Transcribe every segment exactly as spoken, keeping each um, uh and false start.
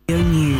News.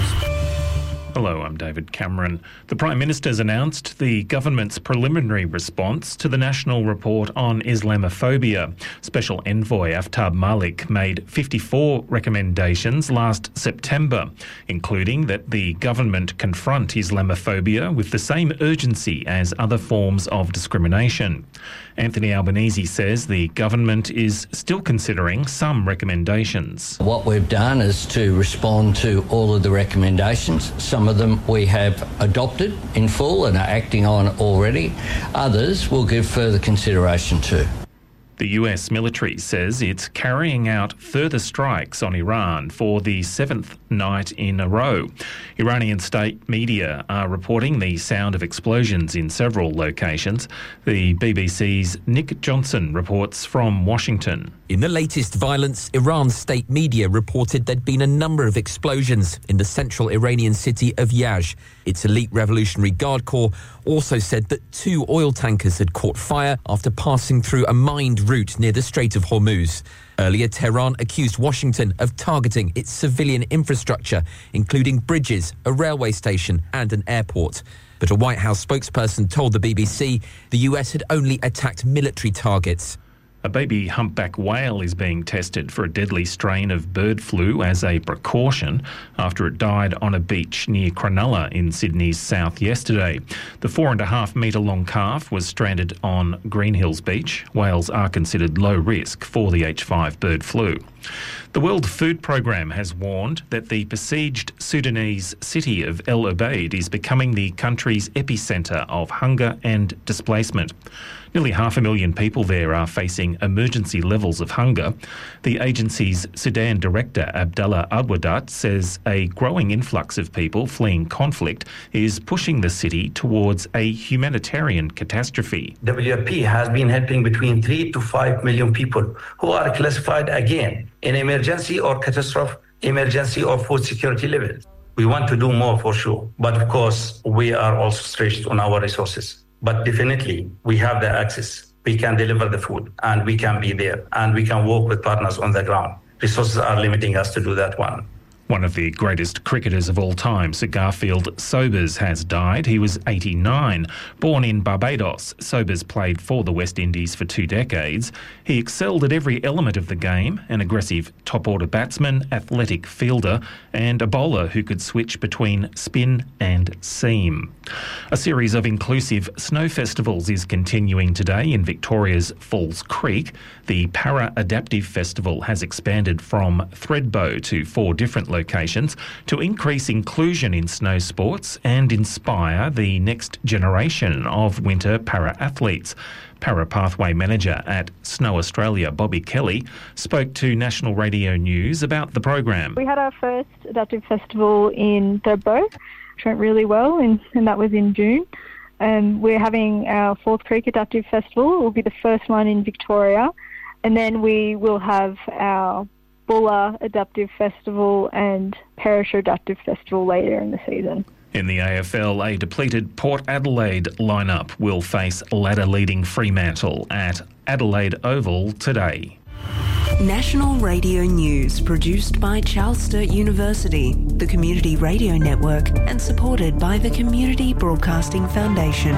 Hello, I'm David Cameron. The Prime Minister's announced the government's preliminary response to the National Report on Islamophobia. Special Envoy Aftab Malik made fifty-four recommendations last September, including that the government confront Islamophobia with the same urgency as other forms of discrimination. Anthony Albanese says the government is still considering some recommendations. What we've done is to respond to all of the recommendations. Some of them we have adopted in full and are acting on already. Others we'll give further consideration to. The U S military says it's carrying out further strikes on Iran for the seventh night in a row. Iranian state media are reporting the sound of explosions in several locations. The B B C's Nick Johnson reports from Washington. In the latest violence, Iran's state media reported there'd been a number of explosions in the central Iranian city of Yazd. Its elite Revolutionary Guard Corps also said that two oil tankers had caught fire after passing through a mined route near the Strait of Hormuz. Earlier, Tehran accused Washington of targeting its civilian infrastructure, including bridges, a railway station and an airport. But a White House spokesperson told the B B C the U S had only attacked military targets. A baby humpback whale is being tested for a deadly strain of bird flu as a precaution after it died on a beach near Cronulla in Sydney's south yesterday. The four and a half metre long calf was stranded on Green Hills Beach. Whales are considered low risk for the H five bird flu. The World Food Programme has warned that the besieged Sudanese city of El Obeid is becoming the country's epicentre of hunger and displacement. Nearly half a million people there are facing emergency levels of hunger. The agency's Sudan director, Abdallah Al-Wadat, says a growing influx of people fleeing conflict is pushing the city towards a humanitarian catastrophe. W F P has been helping between three to five million people who are classified again in emergency or catastrophe, emergency or food security levels. We want to do more for sure, but of course we are also stretched on our resources. But definitely we have the access. We can deliver the food and we can be there and we can work with partners on the ground. Resources are limiting us to do that one. One of the greatest cricketers of all time, Sir Garfield Sobers, has died. He was eighty-nine. Born in Barbados, Sobers played for the West Indies for two decades. He excelled at every element of the game, an aggressive top-order batsman, athletic fielder, and a bowler who could switch between spin and seam. A series of inclusive snow festivals is continuing today in Victoria's Falls Creek. The Para Adaptive Festival has expanded from Thredbo to four different locations to increase inclusion in snow sports and inspire the next generation of winter para-athletes. Para-pathway manager at Snow Australia, Bobby Kelly, spoke to National Radio News about the program. We had our first adaptive festival in Thredbo, which went really well, and, and that was in June. And we're having our Falls Creek Adaptive Festival. It will be the first one in Victoria. And then we will have our Bulla Adaptive Festival and Perisher Adaptive Festival later in the season. In the A F L, a depleted Port Adelaide lineup will face ladder-leading Fremantle at Adelaide Oval today. National Radio News, produced by Charles Sturt University, the Community Radio Network, and supported by the Community Broadcasting Foundation.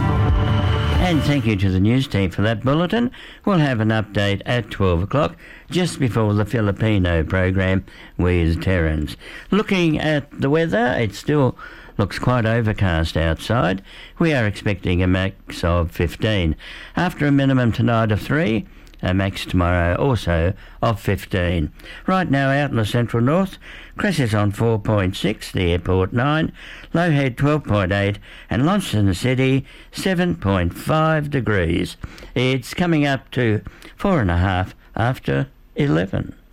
And thank you to the news team for that bulletin. We'll have an update at twelve o'clock, just before the Filipino program, with Terrans. Looking at the weather, it still looks quite overcast outside. We are expecting a max of fifteen. After a minimum tonight of three, a max tomorrow also of fifteen. Right now out in the central north, Cresses on four point six, the airport nine, Low Head twelve point eight, and Launceston City seven point five degrees. It's coming up to four and a half after eleven.